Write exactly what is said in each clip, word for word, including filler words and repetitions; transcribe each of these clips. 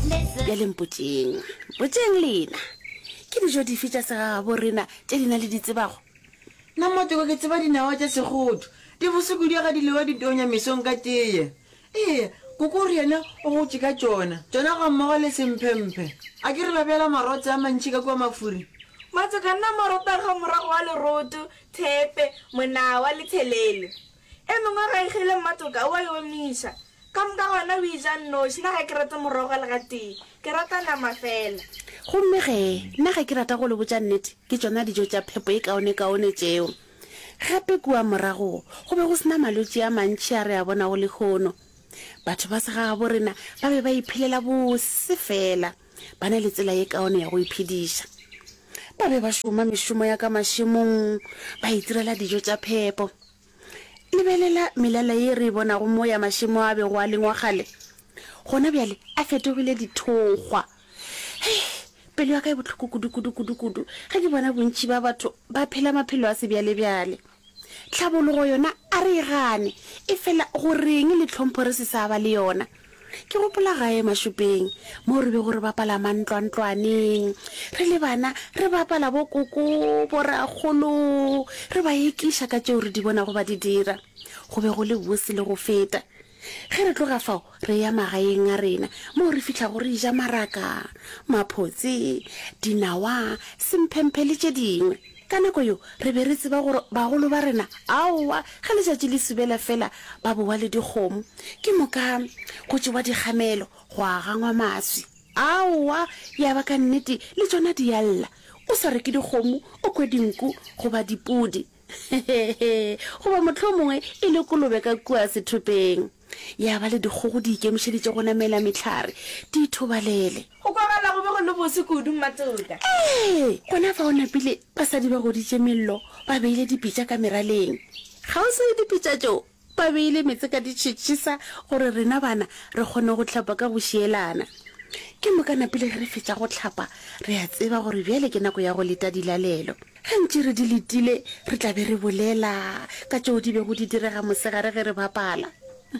ya lempoteng boteng lena ke dijo di fitša sa bo rena tše dina le ditsebago nna motoko ke tseba dinawa tša segotho di boseko di aga di lewa ditonya mesong ka teye ee koko re yena o gotse ka tšona tšona ga mmogo le semphemphe a ke re ba bjala marotse a mantši ka kua mafuri matse ka nna marota ga morago wa leroto thepe monawa le thelele e mengwe ga egile mmatoka o a e omisa ka moka gona o ija nnoši na ga ke rata morogo le ga tee ke rata nama fela gomme ge nna ga ke rata go le botša nnete ke tšona dijo tša phepo e kaone-kaone tšeo gape kua morago go be go sena malwetse a mantši a re a bona go le kgono batho ba sega ga bo rena ba be ba iphelela bose fela ba na le tsela ye kaone ya go iphediša ba be ba šoma mešomo ya ka mašemong ba itirela dijo tša phepo lebelela melela ye re bonago mo ya mašemo a bego a lengwagale gona bjale a fetogile dithokgwa pelo ya ka e botlhoko kudu-kudu-kudu-kudu ga ke bona bontši ba batho ba phela maphelo a se bjale-bjale tlhabologo yona a re e gane e fela go reng le tlhompho re se sa ba le yona ke gopola gae mašopeng mo re be gore bapala mantlwantlwaneng re le bana re bapala bokoko boragolo re ba ekiša ka tšeo re di bona go ba di dira go be go le bose le go feta ge re tloga fao re ya magaeng a rena mo re fitlha gore ija maraka maphotse dinawa semphemphe le tše dingwe ka nako yo re be re tseba gore bagolo ba rena aowa ga letšatši le subela fela ba boa le dikgomo ke moka go tšewa dikgamelo go agangwa maswi aowa ya ba ka nnete le tšona di alla o sa reke dikgomo o kwe dinku goba dipudi goba motlho mongwe e le kolobe ka kua sethopeng ya ba le dikgogo di ikemišeditše go namela metlhare di ithobalele go kwagala go be go le bose kudu mmatoka ee gona fa o napile basadi ba goditše mello ba beile dipitša ka meraleng ga o se dipitša tšeo ba beile metse ka ditšhitšhisa gore rena bana re kgone go tlhapa ka bošielana ke moka napile ge re fetša go tlhapa re a tseba gore bjale ke nako ya go leta dilalelo gantši re di letile re tla be re bolela ka tšeo di be go di direga mosegare ge re bapala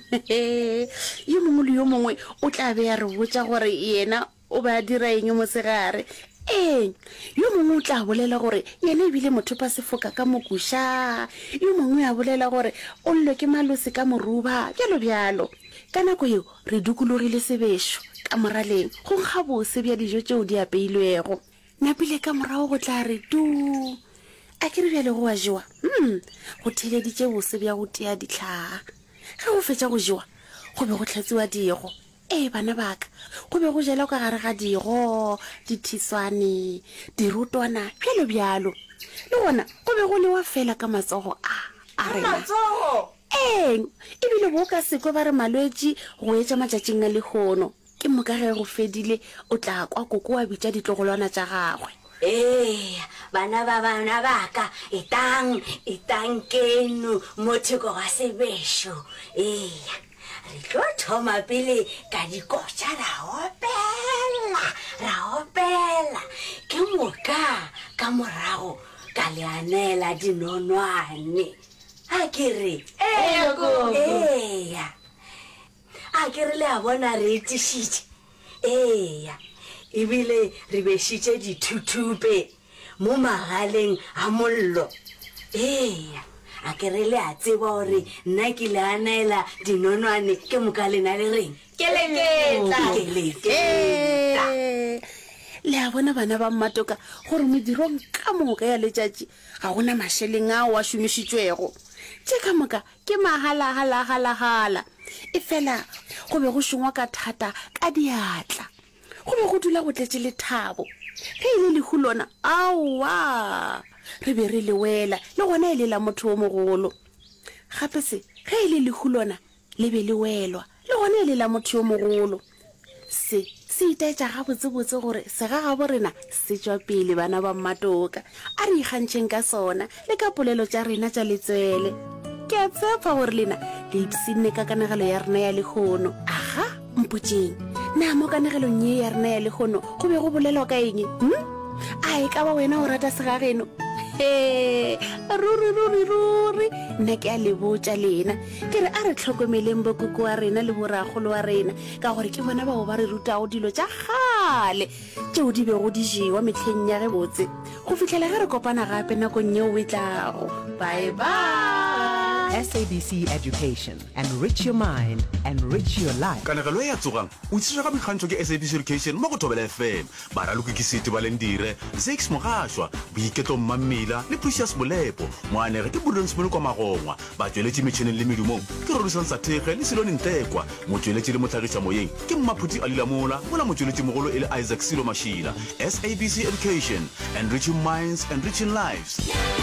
yo mongwe le yo mongwe o tla be ya re botša gore yena o ba dira eng mosegare ee yo mongwe o tla bolela gore yena ebile motho pa sefoka ka mokuša yo mongwe a bolela gore o llo ke malose ka moruba bjalo bjalo ka nako eo re dukulogile sebešo ka moraleng go nkga bose bja dijo tšeo di apeilwego napile ka morago go tla re tu a ke re bjale go a jewa um go theleditše bose bja go tea ditlhaga ge go fetša go jewa go be go tlhatsiwa diego ee bana baka go be go jela ka gare ga diego dithiswane dirutwana bjalo-bjalo le gona go be go lewa fela ka matsogo a a rena ee ebile bo ka sekwe ba re malwetši go etša matšatšing a lekgono ke moka ge go fedile o tla kwa koko wa bitša ditlogolwana tša gagwe ee bana ba bana baka etang etang keno mo theko ga sebešo ee re tlo thoma pele ka dikotša ra opela ra opela ke moka ka morago ka leanela dinonwane a ke re eya a ke re le a bona re etišitše eya ebile re bešitše dithuthupe mo magaleng a mollo eya a ke re le a tseba gore nna ke le anaela dinonwane ke moka lena le reng keleketla le a bona bana ba mmatoka gore modirong ka moka ya letšatši ga gona mašeleng a wa šomišitšwego tše ka moka ke mahala-hala-hala-hala e fela go be go šongwa ka thata ka diatla go be go dula go tletše lethabo ge e le lehu lona aowa re be re le wela le gona e le la motho o mogolo gape se ge e le lehu lona le be le welwa le gona e le la motho o mogolo se se itaetša ga botsebotse gore segaga bo rena se tšwa pele bana ba mmatoka a re ikgantšheng ka sona le ka polelo tša rena tša letswele ke a tsepa gore lena le ipsinne ka kanegelo ya rena ya lekgono aga mpotšeng na mo kanegelong ye ya rena ya lekgono go be go bolelwa ka eng hm? a e ka ba wena o rata segageno he ruri ruri ruri nna ke a le botsa lena ke re a re tlhokomeleng bokoko wa rena le boragolo wa rena ka gore ke bona bao ba re rutago dilo tša gale tšeo di bego di jewa metlheng ya ge botse go fitlhela ge re kopana gape nakong yeo e tlago bye bye. S A B C Education. Enrich your mind, enrich your life. kanagelo e ya tsogang o tshiša ka boikgantšho ke S A B C Education mo go Thobela F M ba raloke ke sete ba lendire six mogašwa boiketlo mmammila le Precious Molepo moanege ke Bulons Molo kwa Magongwa ba tsweletše metšhineng le medumong ke Rorisa Nsathege le Silone Ntekwa motsweletše le motlhagiša moyeng ke Mmaphuti Alilamola mola motsweletše mogolo e le Isaac Silo Mashila. S A B C Education, enriching minds, enriching lives.